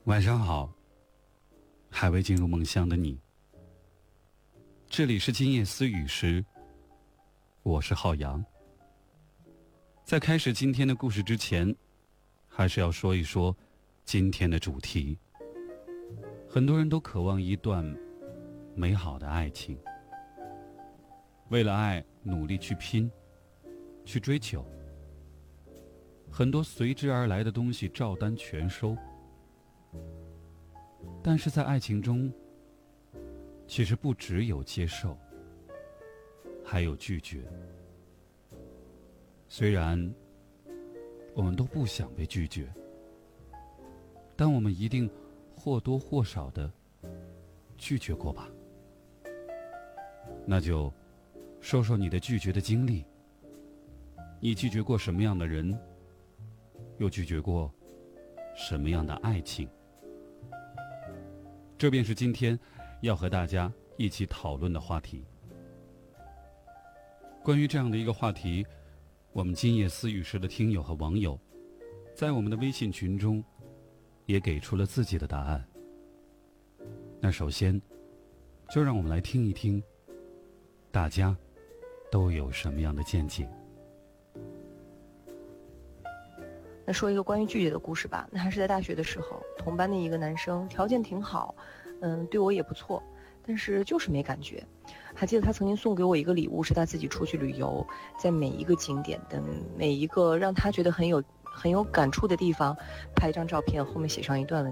晚上好，还未进入梦乡的你。这里是今夜思语时，我是浩洋。在开始今天的故事之前，还是要说一说今天的主题。很多人都渴望一段美好的爱情，为了爱努力去拼，去追求，很多随之而来的东西照单全收。但是在爱情中，其实不只有接受，还有拒绝。虽然我们都不想被拒绝，但我们一定或多或少的拒绝过吧。那就说说你的拒绝的经历。你拒绝过什么样的人，又拒绝过什么样的爱情？这便是今天要和大家一起讨论的话题。关于这样的一个话题，我们今夜思语时的听友和网友在我们的微信群中也给出了自己的答案。那首先就让我们来听一听大家都有什么样的见解。 那说一个关于拒绝的故事吧。那还是在大学的时候，同班的一个男生条件挺好，对我也不错，但是就是没感觉。还记得他曾经送给我一个礼物，是他自己出去旅游，在每一个景点的每一个让他觉得很有感触的地方拍一张照片，后面写上一段文